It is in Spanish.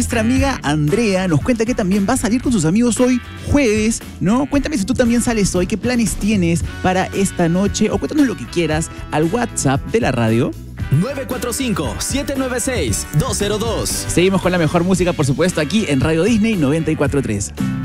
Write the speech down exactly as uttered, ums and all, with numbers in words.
Nuestra amiga Andrea nos cuenta que también va a salir con sus amigos hoy jueves, ¿no? Cuéntame si tú también sales hoy, qué planes tienes para esta noche o cuéntanos lo que quieras al WhatsApp de la radio. nueve cuatro cinco, siete nueve seis, dos cero dos. Seguimos con la mejor música, por supuesto, aquí en Radio Disney noventa y cuatro punto tres.